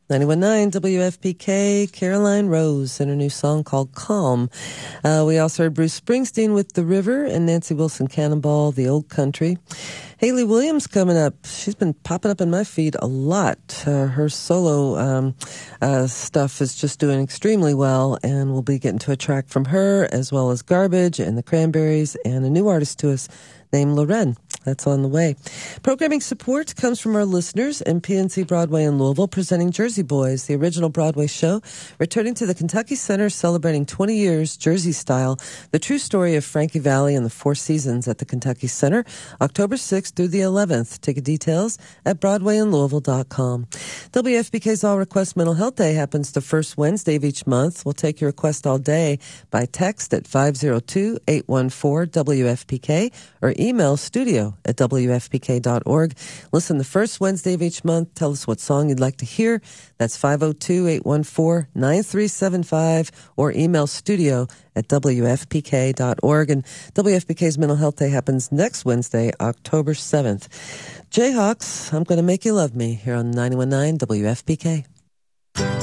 91.9 WFPK, Caroline Rose and her new song called Calm. We also heard Bruce Springsteen with The River and Nancy Wilson Cannonball, The Old Country. Hayley Williams coming up. She's been popping up in my feed a lot. Her solo stuff is just doing extremely well, and we'll be getting to a track from her as well as Garbage and the Cranberries and a new artist to us named Loren. That's on the way. Programming support comes from our listeners and PNC Broadway in Louisville presenting Jersey Boys, the original Broadway show, returning to the Kentucky Center celebrating 20 years Jersey style, the true story of Frankie Valli and the Four Seasons at the Kentucky Center, October 6th through the 11th. Ticket details at BroadwayInLouisville.com. WFPK's All Request Mental Health Day happens the first Wednesday of each month. We'll take your request all day by text at 502-814-WFPK or email studio@WFPK.org. Listen the first Wednesday of each month. Tell us what song you'd like to hear. That's 502-814-9375 or email studio@WFPK.org. And WFPK's Mental Health Day happens next Wednesday, October 7th. Jayhawks, I'm Gonna Make You Love Me here on 91.9 WFPK.